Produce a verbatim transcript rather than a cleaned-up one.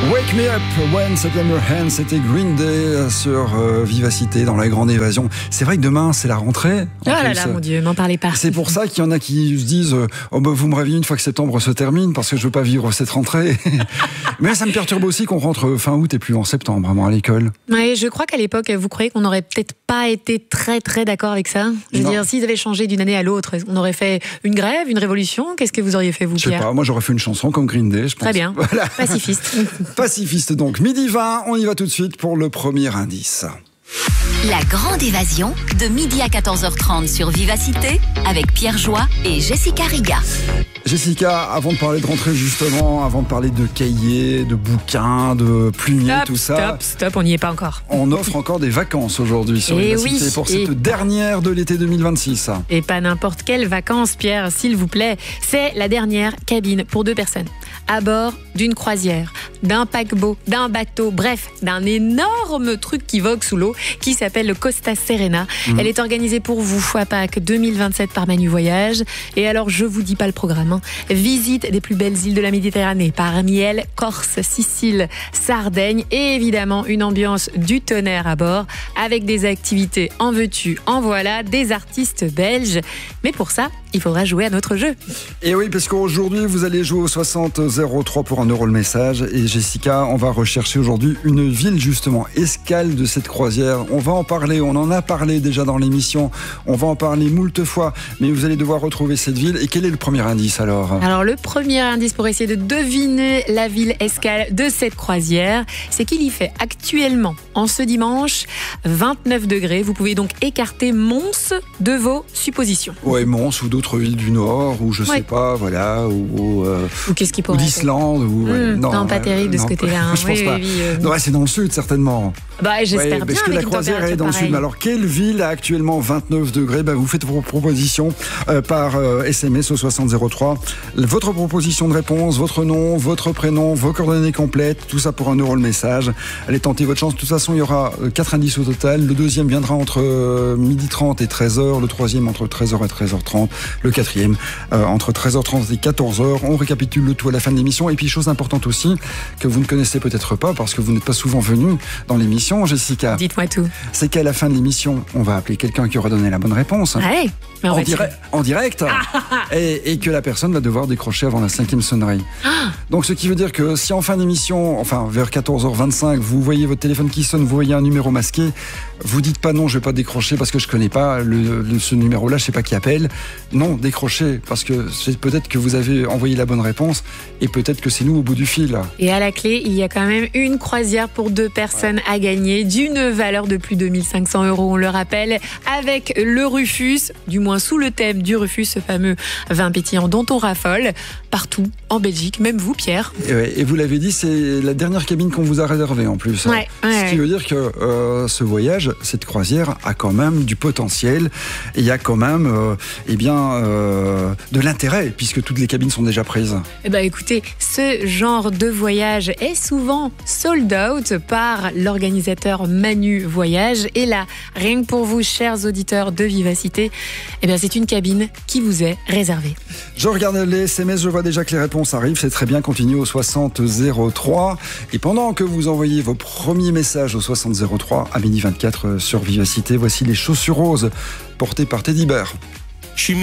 Wake Me Up When I Clap Your Hands, c'était Green Day sur euh, Vivacité dans la grande évasion. C'est vrai que demain c'est la rentrée. Oh là là, mon Dieu, m'en parlez pas. C'est pour ça qu'il y en a qui se disent euh, oh bah, vous me réveillez une fois que septembre se termine parce que je veux pas vivre cette rentrée. Mais ça me perturbe aussi qu'on rentre fin août et plus en septembre vraiment à l'école. Oui, je crois qu'à l'époque vous croyez qu'on n'aurait peut-être pas été très très d'accord avec ça. Je veux non. dire, s'ils avaient changé d'une année à l'autre, on aurait fait une grève, une révolution. Qu'est-ce que vous auriez fait vous, Je sais Pierre? pas, moi j'aurais fait une chanson comme Green Day, je pense. Très bien, voilà. Pacifiste. Pacifiste donc. Midi vingt, on y va tout de suite pour le premier indice. La grande évasion, de midi à quatorze heures trente sur Vivacité, avec Pierre Joie et Jessica Riga. Jessica, avant de parler de rentrée justement, avant de parler de cahiers, de bouquins, de plumiers, Stop, tout ça... Stop, stop, on n'y est pas encore. On offre encore des vacances aujourd'hui sur Et Vivacité oui, pour cette et... dernière de l'été deux mille vingt-six. Et pas n'importe quelle vacances, Pierre, s'il vous plaît. C'est la dernière cabine pour deux personnes, à bord d'une croisière, d'un paquebot, d'un bateau, bref, d'un énorme truc qui vogue sous l'eau, qui s'appelle le Costa Serena. Mmh. Elle est organisée pour vous à Pâques deux mille vingt-sept par Manu Voyage. Et alors, je vous dis pas le programme, hein. Visite des plus belles îles de la Méditerranée, parmi elles Corse, Sicile, Sardaigne, et évidemment une ambiance du tonnerre à bord, avec des activités en veux-tu, en voilà, des artistes belges. Mais pour ça, il faudra jouer à notre jeu. Et oui, parce qu'aujourd'hui, vous allez jouer au soixante zéro trois pour un euro le message. Et Jessica, on va rechercher aujourd'hui une ville, justement, escale de cette croisière. On va en parler, on en a parlé déjà dans l'émission. On va en parler moult fois, mais vous allez devoir retrouver cette ville. Et quel est le premier indice alors ? Alors, le premier indice pour essayer de deviner la ville escale de cette croisière, c'est qu'il y fait actuellement, en ce dimanche, vingt-neuf degrés. Vous pouvez donc écarter Mons de vos suppositions. Ouais, Mons ou d'autres villes du Nord, ou je ouais. sais pas, voilà, ou, ou, euh, ou qu'est-ce qui pourrait ou d'Islande, ou mmh, ouais, non, non, pas euh, terrible de non, ce côté-là. Hein. Je pense oui, pas. Oui, oui, euh... Non, ouais, c'est dans le sud certainement. Bah, j'espère ouais, bien. Parce que avec la croisière est dans pareille. le sud. Mais alors, quelle ville a actuellement vingt-neuf degrés ? Bah, vous faites vos propositions euh, par euh, S M S au soixante zéro trois. Votre proposition de réponse, votre nom, votre prénom, vos coordonnées complètes, tout ça pour un euro le message. Allez tenter votre chance. De toute façon, il y aura quatre indices au total. Le deuxième viendra entre euh, midi trente et treize heures. Le troisième entre treize heures et treize heures trente. Le quatrième euh, entre treize heures trente et quatorze heures. On récapitule le tout à la fin de l'émission. Et puis, chose importante aussi, que vous ne connaissez peut-être pas parce que vous n'êtes pas souvent venu dans l'émission, Jessica. Dites-moi tout. C'est qu'à la fin de l'émission, on va appeler quelqu'un qui aura donné la bonne réponse. Ouais, mais en, en, dire- en direct. et, et que la personne va devoir décrocher avant la cinquième sonnerie. Ah. Donc, ce qui veut dire que si en fin d'émission, enfin vers quatorze heures vingt-cinq, vous voyez votre téléphone qui sonne, vous voyez un numéro masqué, vous dites pas non, je vais pas décrocher parce que je connais pas le, le, ce numéro-là, je sais pas qui appelle. Non, décrochez parce que c'est peut-être que vous avez envoyé la bonne réponse et peut-être que c'est nous au bout du fil. Et à la clé, il y a quand même une croisière pour deux personnes à gagner d'une valeur de plus de mille cinq cents euros, on le rappelle, avec le Rufus, du moins sous le thème du Rufus, ce fameux vin pétillant dont on raffole partout en Belgique, même vous, Pierre. Et, et vous l'avez dit, c'est la dernière cabine qu'on vous a réservée en plus. Ouais, ouais, ce qui ouais. veut dire que euh, ce voyage, cette croisière a quand même du potentiel et il y a quand même euh, eh bien, euh, de l'intérêt puisque toutes les cabines sont déjà prises. Eh ben, écoutez, ce genre de voyage est souvent sold out par l'organisateur Manu Voyage. Et là, rien que pour vous, chers auditeurs de Vivacité, eh bien, c'est une cabine qui vous est réservée. Je regarde les S M S, je vois déjà que les réponses arrivent. C'est très bien, continuez au soixante zéro trois. Et pendant que vous envoyez vos premiers messages au soixante zéro trois à midi vingt-quatre sur Vivacité, voici les chaussures roses portées par Teddy Bear.